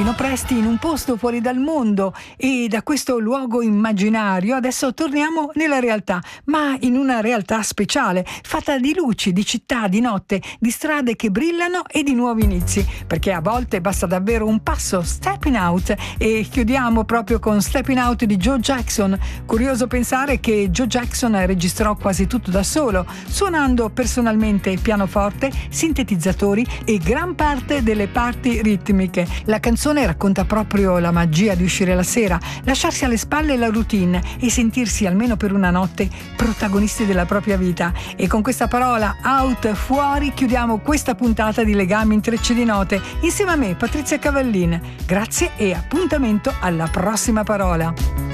Pino Presti in un posto fuori dal mondo, e da questo luogo immaginario adesso torniamo nella realtà, ma in una realtà speciale, fatta di luci, di città, di notte, di strade che brillano e di nuovi inizi, perché a volte basta davvero un passo, Stepping Out, e chiudiamo proprio con Stepping Out di Joe Jackson. Curioso pensare che Joe Jackson registrò quasi tutto da solo, suonando personalmente pianoforte, sintetizzatori e gran parte delle parti ritmiche. La canzone racconta proprio la magia di uscire la sera, lasciarsi alle spalle la routine e sentirsi almeno per una notte protagonisti della propria vita. E con questa parola out, fuori, chiudiamo questa puntata di Legami Intrecci di Note insieme a me, Patrizia Cavallin. Grazie e appuntamento alla prossima parola.